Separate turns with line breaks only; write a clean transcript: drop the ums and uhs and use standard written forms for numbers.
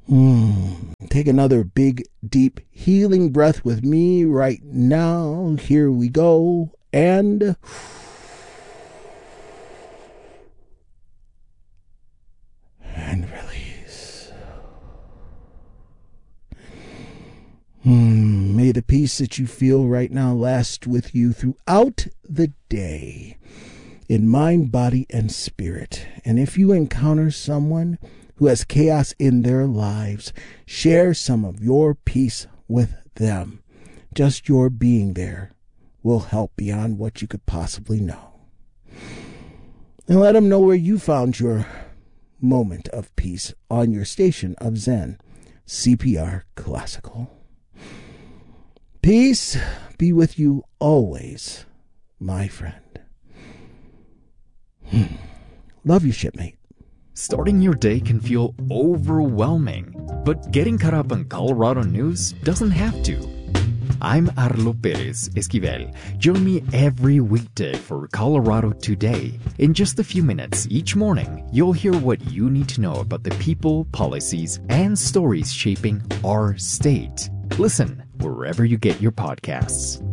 Take another big, deep, healing breath with me right now. Here we go. And release. May the peace that you feel right now last with you throughout the day, in mind, body, and spirit. And if you encounter someone who has chaos in their lives, share some of your peace with them. Just your being there will help beyond what you could possibly know. And let them know where you found your moment of peace on your station of Zen, CPR Classical. Peace be with you always, my friend. Love you, shipmate.
Starting your day can feel overwhelming, but getting caught up on Colorado news doesn't have to. I'm Arlo Perez Esquivel. Join me every weekday for Colorado Today. In just a few minutes each morning, you'll hear what you need to know about the people, policies, and stories shaping our state. Listen wherever you get your podcasts.